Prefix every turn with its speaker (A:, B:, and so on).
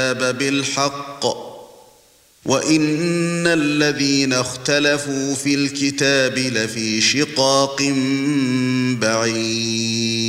A: بالحق وإن الذين اختلفوا في الكتاب لفي شقاق بعيد